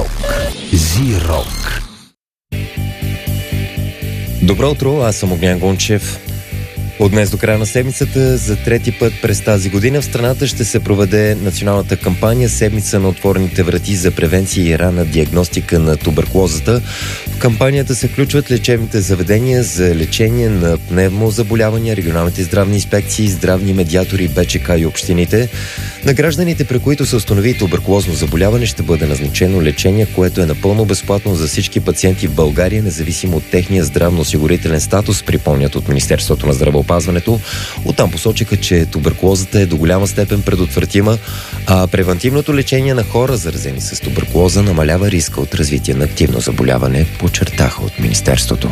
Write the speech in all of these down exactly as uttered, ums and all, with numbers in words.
Рок. Зи-рок. Добро утро, аз съм Огнян Гончев. От днес до края на седмицата за трети път през тази година в страната ще се проведе националната кампания Седмица на отворените врати за превенция и ранна диагностика на туберкулозата. В кампанията се включват лечебните заведения за лечение на пневмозаболявания, регионалните здравни инспекции, здравни медиатори, БЧК и общините. На гражданите, при които се установи туберкулозно заболяване, ще бъде назначено лечение, което е напълно безплатно за всички пациенти в България, независимо от техния здравноосигурителен статус, припомнят от Министерството на здравеопазването. Оттам посочиха, че туберкулозата е до голяма степен предотвратима, а превентивното лечение на хора, заразени с туберкулоза, намалява риска от развитие на активно заболяване, подчертаха от Министерството.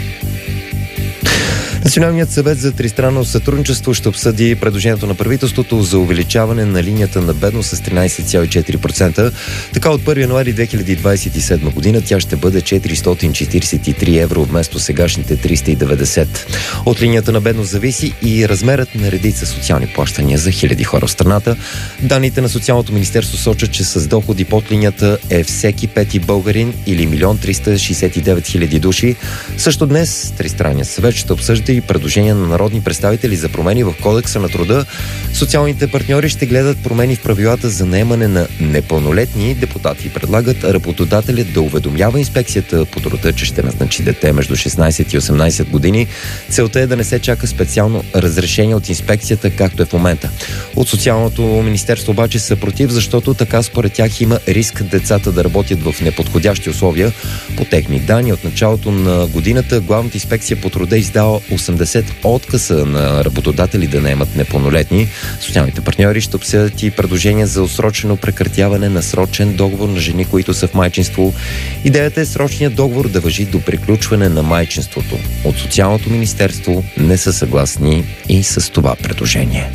Националният съвет за тристранно сътрудничество ще обсъди предложението на правителството за увеличаване на линията на бедност с тринайсет цяло и четири процента. Така от първи януари две хиляди двайсет и седма година тя ще бъде четиристотин четирийсет и три евро вместо сегашните триста и деветдесет. От линията на бедност зависи и размерът на редица социални плащания за хиляди хора в страната. Данните на Социалното министерство сочат, че с доходи под линията е всеки пети българин или милион триста шейсет и девет хиляди души. Също днес Тристранният съвет ще обсъжда и предложения на народни представители за промени в Кодекса на труда. Социалните партньори ще гледат промени в правилата за наемане на непълнолетни. Депутати предлагат работодателят да уведомява инспекцията по труда, че ще назначи дете между шестнайсет и осемнайсет години. Целта е да не се чака специално разрешение от инспекцията, както е в момента. От Социалното министерство обаче са против, защото така според тях има риск децата да работят в неподходящи условия. По техни данни от началото на годината Главната инспекция по труда издава осемдесет отказа на работодатели да наемат непълнолетни. Социалните партньори ще обсъдят и предложения за отсрочено прекратяване на срочен договор на жени, които са в майчинство. Идеята е срочният договор да важи до приключване на майчинството. От Социалното министерство не са съгласни и с това предложение.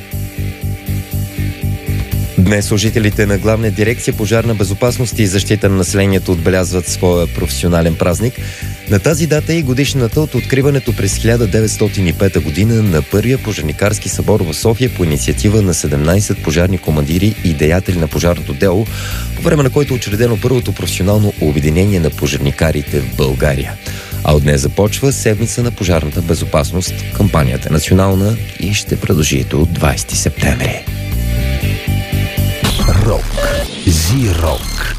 Днес служителите на Главна дирекция пожарна безопасност и защита на населението отбелязват своя професионален празник. На тази дата е и годишната от откриването през хиляда деветстотин и пета година на първия пожарникарски събор в София по инициатива на седемнайсет пожарни командири и деятели на пожарното дело, по време на който е учредено първото професионално обединение на пожарникарите в България. А от днес започва Седмица на пожарната безопасност. Кампанията е национална и ще продължи до двайсети септември. Рок. Зи-рок.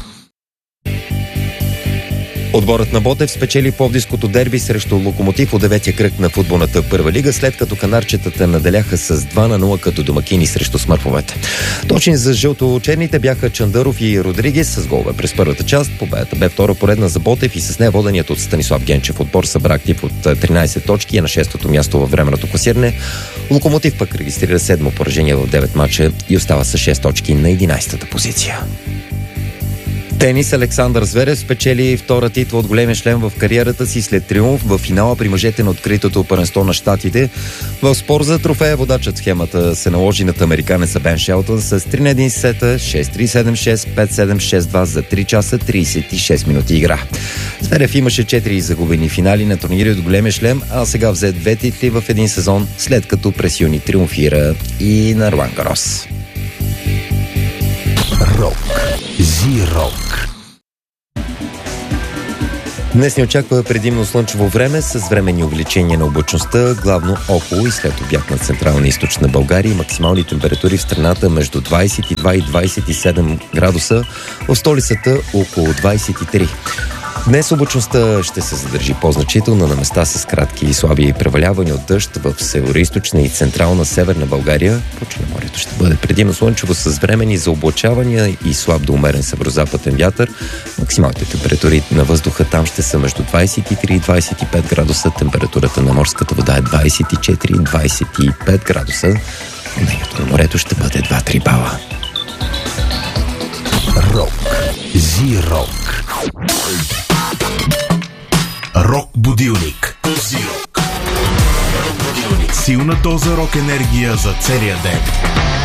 Отборът на Ботев спечели Пловдивското дерби срещу Локомотив от деветия кръг на футболната първа лига, след като канарчетата наделяха с два на нула като домакини срещу смърфовете. Точни за жълто-черните бяха Чандаров и Родригес с голове през първата част. Победата бе втора поредна за Ботев и с нея воденият от Станислав Генчев отбор събра актив от тринайсет точки и е на шестото място във временното класиране. Локомотив пък регистрира седмо поражение в девет мача и остава с шест точки на единайсетата позиция. Тенис. Александър Зверев спечели втора титла от големия шлем в кариерата си след триумф в финала при мъжете на откритото първенство на щатите. В спор за трофея водачът схемата се наложи над американеца Бен Шелтън с три на един сета, шест три седем шест, пет седем шест два за три часа трийсет и шест минути игра. Зверев имаше четири загубени финали на турнири от големия шлем, а сега взе две титли в един сезон, след като през юни триумфира и на Ролан Гарос. Рок. Зи-рок. Днес ни очаква предимно слънчево време с временни увеличения на облачността, главно около и след обяд на Централна и Източна България и максимални температури в страната между двайсет и два и двайсет и седем градуса, в столицата около двайсет и три. Днес облачността ще се задържи по-значително на места с кратки и слаби превалявания от дъжд в североизточна и централна северна България. По Черноморието ще бъде предимно слънчево с времени за облачавания и слаб до умерен северозападен вятър. Максималните температури на въздуха там ще са между двайсет и три и двайсет и пет градуса. Температурата на морската вода е двайсет и четири и двайсет и пет градуса. Мнението на морето ще бъде два-три бала. Рок. Зи-рок. Рок будилник. Зи-рок. Силна доза рок енергия за целия ден.